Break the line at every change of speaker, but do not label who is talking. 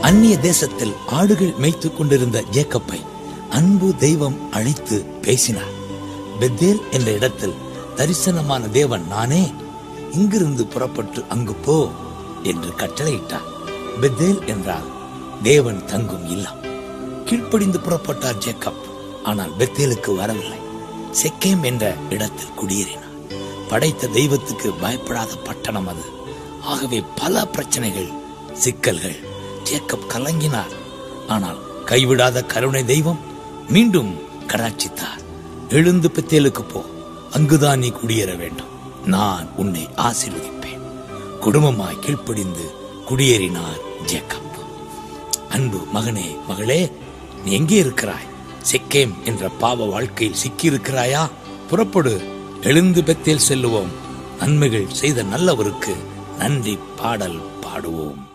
அந்நிய தேசத்தில் ஆடுகள் மேய்த்துக் கொண்டிருந்த ஜேக்கப்பை அன்பு தெய்வம் அழைத்து பேசினார். பெத்தேல் என்ற இடத்தில் தரிசனமான தேவன் நானே, இங்கிருந்து புறப்பட்டு அங்கு போ என்று கட்டளையிட்டார். பெத்தேல் என்றால் தேவன் தங்கும் இல்லம். கீழ்ப்படிந்து புறப்பட்டார் ஜேக்கப். ஆனால் பெத்தேலுக்கு வரவில்லை. செக்கேம் என்ற இடத்தில் குடியேறினார். படைத்த தெய்வத்துக்கு பயப்படாத பட்டணம் அது. ஆகவே பல பிரச்சனைகள், சிக்கல்கள். ஜேக்கப் கலங்கினார். ஆனால் கைவிடாத கருணை தெய்வம் மீண்டும் கடாட்சித்தார். எழுந்து பெத்தேலுக்கு போ, அங்குதான் நீ குடியேற வேண்டும். நான் உன்னை ஆசீர்வதிப்பேன். குடும்பமாய் கீழ்ப்படிந்து குடியேறினார் ஜேக்கப். அன்பு மகனே, மகளே, நீ எங்கே இருக்கிறாய்? செக்கேம் என்ற பாவ வாழ்க்கையில் சிக்கியிருக்கிறாயா? புறப்படு, எழுந்து பெத்தேல் செல்லுவோம். நன்மைகள் செய்த நல்லவருக்கு நன்றி பாடல் பாடுவோம்.